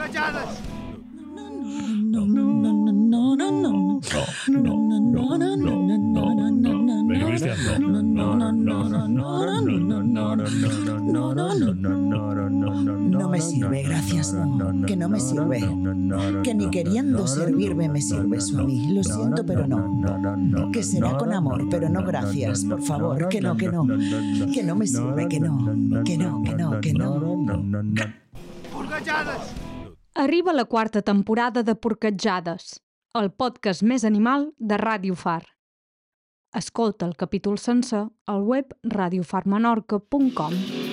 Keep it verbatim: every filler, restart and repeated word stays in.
Porcatjades! Venga, Cristian. No me sirve, gracias, no. Que no me sirve. Que ni queriendo servirme me sirve eso a mí. Lo siento, pero no. Que será con amor, pero no gracias. Por favor, que no, que no. Que no me sirve, que no. Que no, que no, que no. Porcatjades! Arriba la quarta temporada de Porcatjades, el podcast més animal de Ràdio Far. Escolta el capítol sencer al web radiofar menorca punt com.